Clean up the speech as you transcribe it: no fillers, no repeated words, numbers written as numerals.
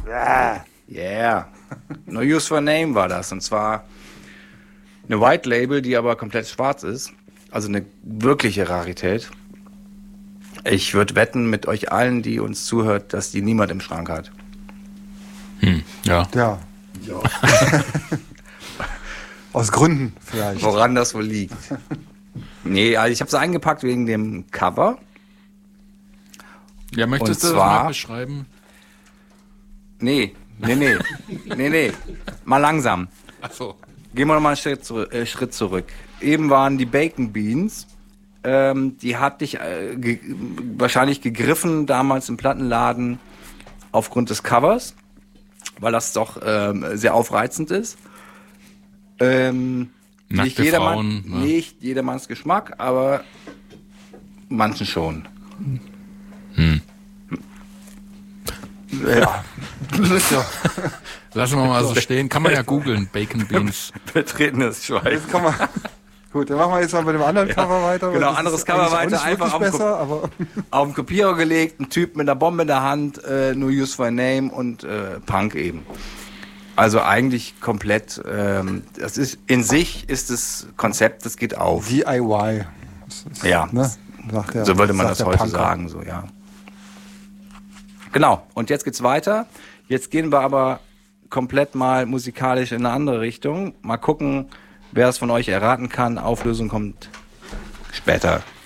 Yeah. No Use for a Name war das. Und zwar eine White Label, die aber komplett schwarz ist. Also eine wirkliche Rarität. Ich würde wetten mit euch allen, die uns zuhört, dass die niemand im Schrank hat. Ja. Aus Gründen vielleicht. Woran das wohl liegt. Nee, also ich habe sie eingepackt wegen dem Cover. Ja, möchtest Und du zwar- das mal beschreiben? Nee. Mal langsam. Achso. Gehen wir noch mal einen Schritt zurück. Eben waren die Bacon Beans. Die hatte ich wahrscheinlich gegriffen damals im Plattenladen aufgrund des Covers, weil das doch sehr aufreizend ist. Nicht Frauen, ne? nicht jedermanns Geschmack, aber manchen schon. Ja. Lassen wir mal so stehen. Kann man ja googeln, Bacon Beans. Betretenes Schweigen. Jetzt kann man. Gut, dann machen wir jetzt mal mit dem anderen Cover weiter. Genau, Das anderes ist Cover eigentlich weiter, auch nicht einfach wirklich besser, aber auf den Kopierer gelegt, ein Typ mit einer Bombe in der Hand, No Use for a Name und Punk eben. Also eigentlich komplett, das ist in sich ist das Konzept, das geht auf. DIY. Das ist, Ja. Ne? Sagt der, So würde man sagt das der heute Punker. sagen, so ja. Genau, und jetzt geht's weiter. Jetzt gehen wir aber komplett mal musikalisch in eine andere Richtung. Mal gucken, wer es von euch erraten kann. Auflösung kommt später.